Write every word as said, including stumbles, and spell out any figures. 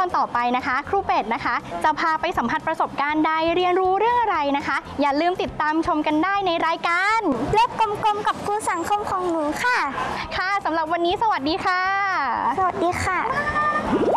ต่อไปนะคะครูเป็ดนะคะจะพาไปสัมผัสประสบการณ์ใดเรียนรู้เรื่องอะไรนะคะอย่าลืมติดตามชมกันได้ในรายการโลกกลมๆกับครูสังคมของหนูค่ะค่ะสำหรับวันนี้สวัสดีค่ะสวัสดีค่ะ